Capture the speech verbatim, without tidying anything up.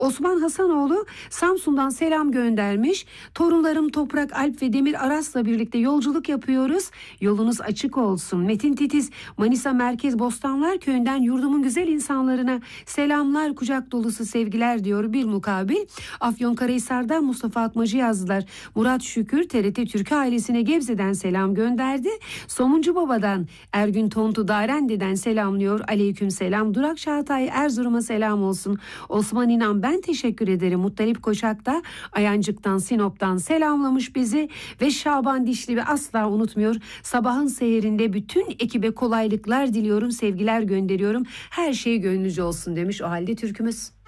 Osman Hasanoğlu Samsun'dan selam göndermiş. Torunlarım Toprak, Alp ve Demir Aras'la birlikte yolculuk yapıyoruz. Yolunuz açık olsun. Metin Titiz Manisa Merkez Bostanlar Köyü'nden yurdumun güzel insanlarına selamlar, kucak dolusu sevgiler diyor bir mukabil. Afyonkarahisar'dan Mustafa Atmacı yazdılar. Murat Şükür T R T Türk ailesine Gebze'den selam gönderdi. Somuncu Baba'dan Ergün Tontu Darende'den selamlıyor. Aleyküm selam. Durak Çağatay Erzurum'a selam olsun. Osman İnan ben teşekkür ederim. Muttalip Koçak da Ayancık'tan Sinop'tan selamlamış bizi ve Şaban Dişli'yi asla unutmuyor. Sabahın seherinde bütün ekibe kolaylıklar diliyorum, sevgiler gönderiyorum. Her şey gönlünüzce olsun demiş o halde türkümüz.